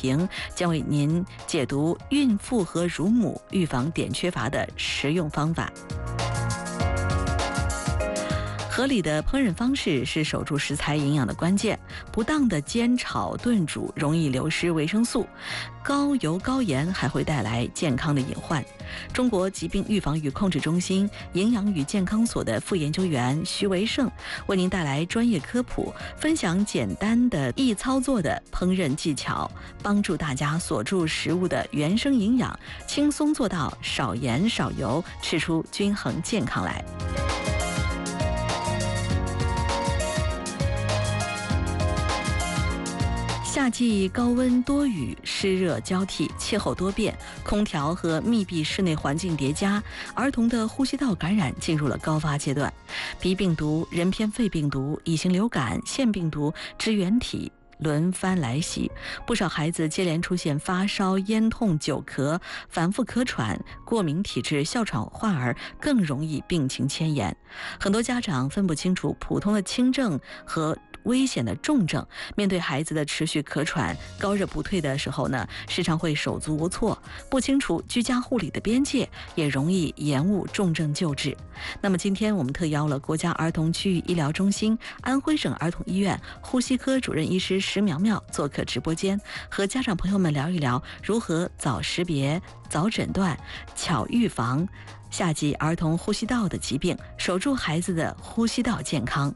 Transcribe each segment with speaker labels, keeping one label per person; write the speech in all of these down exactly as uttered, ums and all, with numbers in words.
Speaker 1: 平将为您解读孕妇和乳母预防碘缺乏的实用方法。合理的烹饪方式是守住食材营养的关键，不当的煎炒炖煮容易流失维生素，高油高盐还会带来健康的隐患。中国疾病预防与控制中心营养与健康所的副研究员徐维胜为您带来专业科普，分享简单的易操作的烹饪技巧，帮助大家锁住食物的原生营养，轻松做到少盐少油，吃出均衡健康来。夏季高温多雨，湿热交替，气候多变，空调和密闭室内环境叠加，儿童的呼吸道感染进入了高发阶段。鼻病毒、人偏肺病毒、乙型流感、腺病毒、支原体轮番来袭，不少孩子接连出现发烧、咽痛、久咳、反复咳喘、过敏体质、哮喘患儿更容易病情迁延。很多家长分不清楚普通的轻症和危险的重症，面对孩子的持续咳喘、高热不退的时候呢，时常会手足无措，不清楚居家护理的边界，也容易延误重症救治。那么今天我们特邀了国家儿童区域医疗中心、安徽省儿童医院呼吸科主任医师石苗苗做客直播间，和家长朋友们聊一聊如何早识别、早诊断、巧预防夏季儿童呼吸道的疾病，守住孩子的呼吸道健康。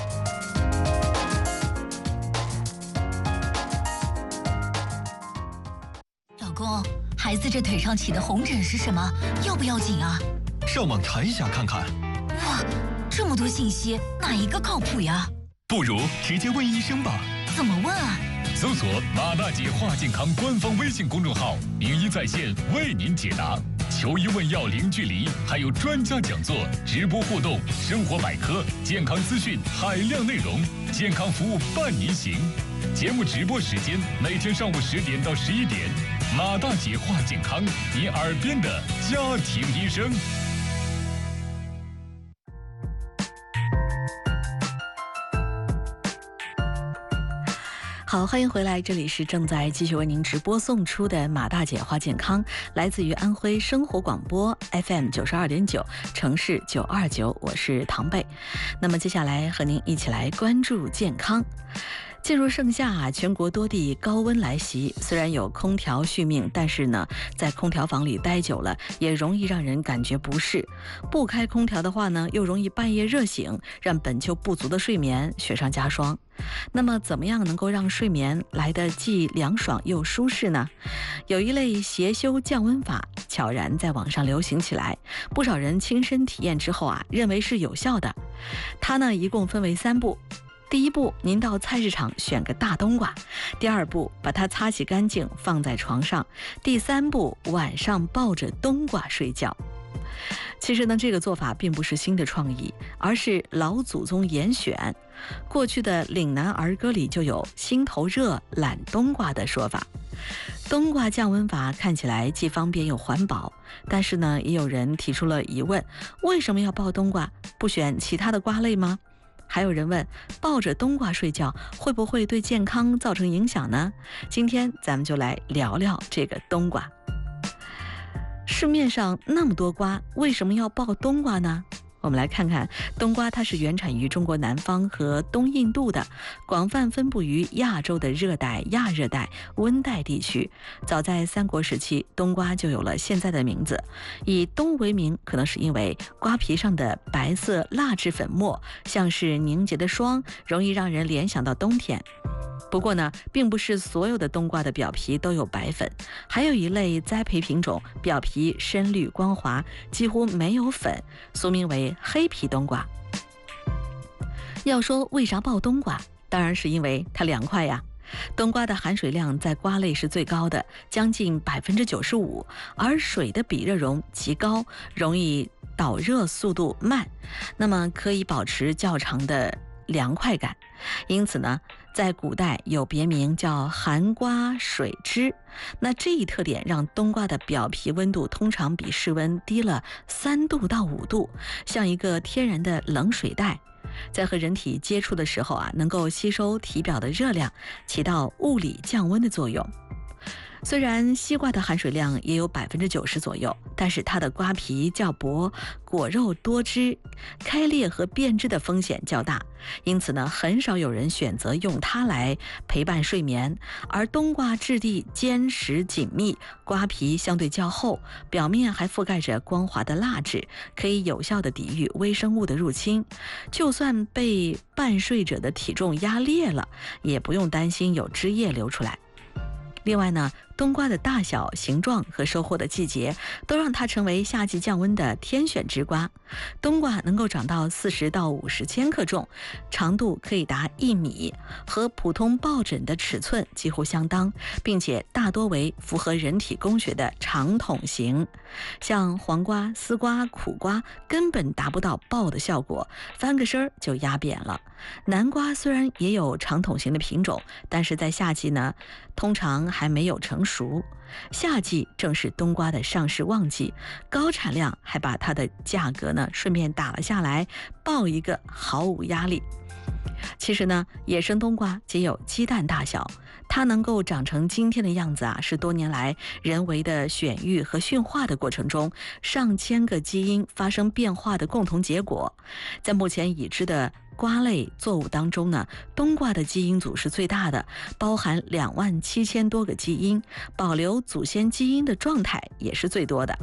Speaker 2: 孩子这腿上起的红疹是什么？要不要紧啊？
Speaker 3: 上网查一下看看。
Speaker 2: 哇，这么多信息，哪一个靠谱呀？
Speaker 3: 不如直接问医生吧。
Speaker 2: 怎么问啊？
Speaker 4: 搜索马大姐话健康官方微信公众号，名医在线为您解答，求医问药零距离，还有专家讲座、直播互动、生活百科、健康资讯海量内容，健康服务伴您行。节目直播时间每天上午十点到十一点，马大姐话健康，你耳边的家庭医生。
Speaker 1: 好，欢迎回来，这里是正在继续为您直播送出的马大姐话健康，来自于安徽生活广播 F M 九十二点九，城市九二九，我是唐贝。那么接下来和您一起来关注健康。进入盛夏啊，全国多地高温来袭，虽然有空调续命，但是呢，在空调房里待久了，也容易让人感觉不适。不开空调的话呢，又容易半夜热醒，让本就不足的睡眠雪上加霜。那么怎么样能够让睡眠来得既凉爽又舒适呢？有一类邪修降温法悄然在网上流行起来，不少人亲身体验之后啊，认为是有效的。它呢一共分为三步。第一步，您到菜市场选个大冬瓜；第二步，把它擦洗干净放在床上；第三步，晚上抱着冬瓜睡觉。其实呢，这个做法并不是新的创意，而是老祖宗严选。过去的岭南儿歌里就有心头热懒冬瓜的说法。冬瓜降温法看起来既方便又环保，但是呢，也有人提出了疑问，为什么要抱冬瓜，不选其他的瓜类吗？还有人问，抱着冬瓜睡觉会不会对健康造成影响呢？今天咱们就来聊聊这个冬瓜。市面上那么多瓜，为什么要抱冬瓜呢？我们来看看，冬瓜它是原产于中国南方和东印度的，广泛分布于亚洲的热带、亚热带、温带地区。早在三国时期，冬瓜就有了现在的名字。以冬为名，可能是因为瓜皮上的白色蜡质粉末像是凝结的霜，容易让人联想到冬天。不过呢，并不是所有的冬瓜的表皮都有白粉，还有一类栽培品种表皮深绿光滑，几乎没有粉，俗名为黑皮冬瓜。要说为啥抱冬瓜，当然是因为它凉快呀。冬瓜的含水量在瓜类是最高的，将近百分之九十五，而水的比热容极高，容易导热速度慢，那么可以保持较长的凉快感。因此呢，在古代有别名叫寒瓜水汁。那这一特点让冬瓜的表皮温度通常比室温低了三度到五度，像一个天然的冷水袋。在和人体接触的时候啊，能够吸收体表的热量，起到物理降温的作用。 虽然西瓜的含水量也有百分之九十左右，但是它的瓜皮较薄，果肉多汁，开裂和变质的风险较大，因此呢，很少有人选择用它来陪伴睡眠。而冬瓜质地坚实紧密，瓜皮相对较厚，表面还覆盖着光滑的蜡质，可以有效地抵御微生物的入侵。就算被半睡者的体重压裂了，也不用担心有汁液流出来。另外呢，冬瓜的大小、形状和收获的季节都让它成为夏季降温的天选之瓜。冬瓜能够长到四十到五十千克重，长度可以达一米，和普通抱枕的尺寸几乎相当，并且大多为符合人体工学的长筒形。像黄瓜、丝瓜、苦瓜根本达不到抱的效果，翻个身就压扁了。南瓜虽然也有长筒形的品种，但是在夏季呢，通常还没有成熟。夏季正是冬瓜的上市旺季，高产量还把它的价格呢顺便打了下来，抱一个毫无压力。其实呢，野生冬瓜仅有鸡蛋大小，它能够长成今天的样子啊，是多年来人为的选育和驯化的过程中，上千个基因发生变化的共同结果。在目前已知的瓜类作物当中呢，冬瓜的基因组是最大的，包含两万七千多个基因，保留祖先基因的状态也是最多的。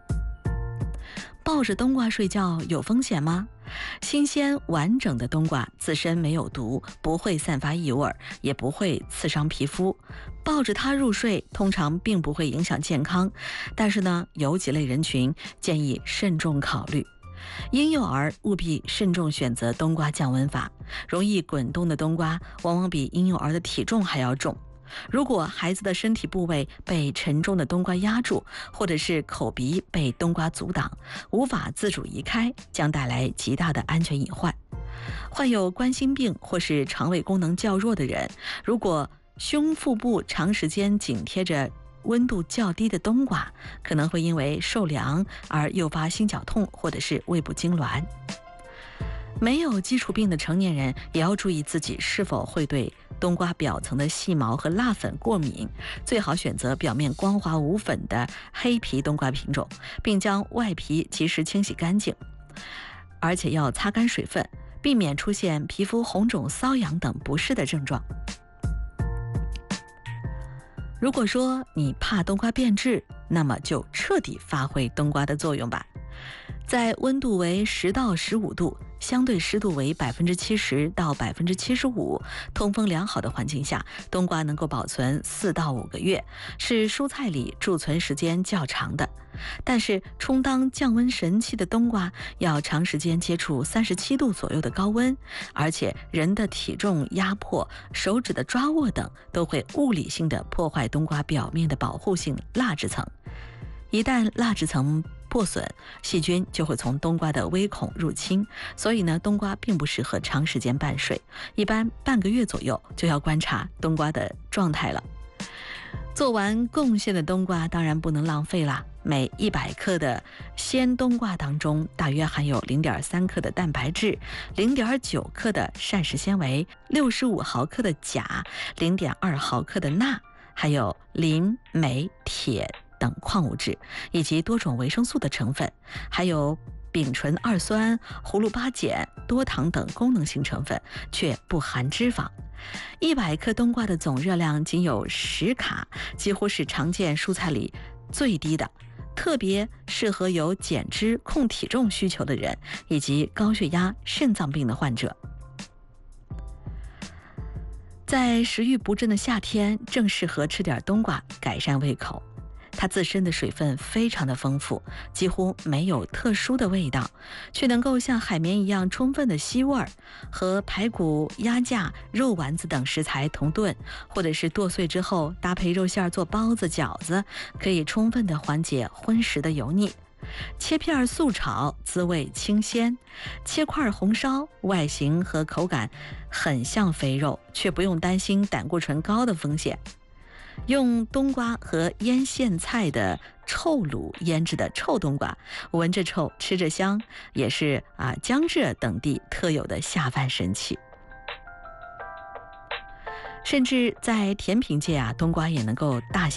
Speaker 1: 抱着冬瓜睡觉有风险吗？新鲜完整的冬瓜自身没有毒，不会散发异味，也不会刺伤皮肤。抱着它入睡通常并不会影响健康，但是呢，有几类人群建议慎重考虑。婴幼儿务必慎重选择冬瓜降温法，容易滚动的冬瓜往往比婴幼儿的体重还要重。如果孩子的身体部位被沉重的冬瓜压住，或者是口鼻被冬瓜阻挡，无法自主移开，将带来极大的安全隐患。患有冠心病或是肠胃功能较弱的人，如果胸腹部长时间紧贴着温度较低的冬瓜，可能会因为受凉而诱发心绞痛或者是胃部痉挛。没有基础病的成年人也要注意自己是否会对冬瓜表层的细毛和蜡粉过敏，最好选择表面光滑无粉的黑皮冬瓜品种，并将外皮及时清洗干净，而且要擦干水分，避免出现皮肤红肿、瘙痒等不适的症状。如果说你怕冬瓜变质，那么就彻底发挥冬瓜的作用吧。在温度为十到十五度，相对湿度为百分之七十到百分之七十五，通风良好的环境下，冬瓜能够保存四到五个月，是蔬菜里贮存时间较长的。但是充当降温神器的冬瓜要长时间接触三十七度左右的高温，而且人的体重压迫、手指的抓握等都会物理性的破坏冬瓜表面的保护性蜡质层。一旦蜡质层破损，细菌就会从冬瓜的微孔入侵，所以呢，冬瓜并不适合长时间半睡，一般半个月左右就要观察冬瓜的状态了。做完贡献的冬瓜当然不能浪费啦，每一百克的鲜冬瓜当中大约含有 零点三克的蛋白质， 零点九克的膳食纤维，六十五毫克的钾， 零点二毫克的钠，还有磷、镁、铁等矿物质，以及多种维生素的成分，还有丙醇二酸、葫芦巴碱、多糖等功能性成分，却不含脂肪。一百克冬瓜的总热量仅有十卡，几乎是常见蔬菜里最低的，特别适合有减脂、控体重需求的人，以及高血压、肾脏病的患者。在食欲不振的夏天，正适合吃点冬瓜，改善胃口。它自身的水分非常的丰富，几乎没有特殊的味道，却能够像海绵一样充分的吸味儿，和排骨、鸭架、肉丸子等食材同炖，或者是剁碎之后搭配肉馅做包子、饺子，可以充分的缓解荤食的油腻。切片素炒，滋味清鲜；切块红烧，外形和口感很像肥肉，却不用担心胆固醇高的风险。用冬瓜和腌苋菜的臭卤腌制的臭冬瓜，闻着臭，吃着香，也是啊江浙等地特有的下饭神器。甚至在甜品界啊，冬瓜也能够大显